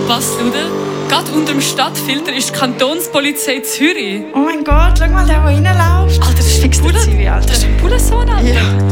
aufgepasst, Lude. Gerade unter dem Stadtfilter ist die Kantonspolizei Zürich. Oh mein Gott, schau mal, der reinläuft.